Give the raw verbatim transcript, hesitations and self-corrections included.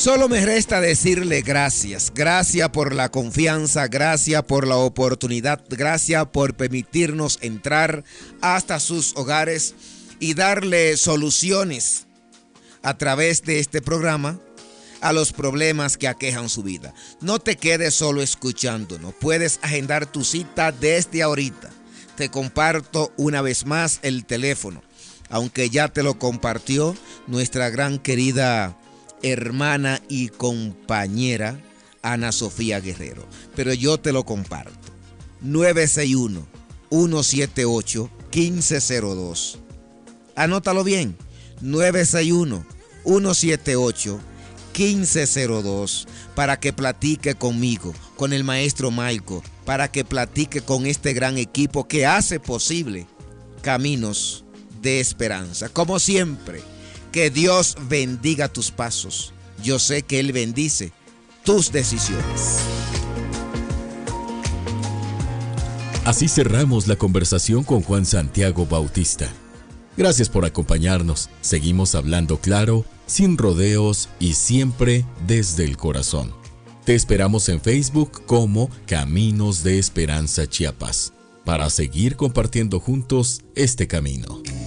Solo me resta decirle gracias, gracias por la confianza, gracias por la oportunidad, gracias por permitirnos entrar hasta sus hogares y darle soluciones a través de este programa a los problemas que aquejan su vida. No te quedes solo escuchándonos, puedes agendar tu cita desde ahorita. Te comparto una vez más el teléfono, aunque ya te lo compartió nuestra gran querida hermana y compañera Ana Sofía Guerrero, pero yo te lo comparto. nueve seis uno, uno siete ocho, uno cinco cero dos. Anótalo bien. nueve seis uno, uno siete ocho, uno cinco cero dos para que platique conmigo, con el maestro Michael, para que platique con este gran equipo que hace posible Caminos de Esperanza. Como siempre, que Dios bendiga tus pasos. Yo sé que Él bendice tus decisiones. Así cerramos la conversación con Juan Santiago Bautista. Gracias por acompañarnos. Seguimos hablando claro, sin rodeos y siempre desde el corazón. Te esperamos en Facebook como Caminos de Esperanza Chiapas para seguir compartiendo juntos este camino.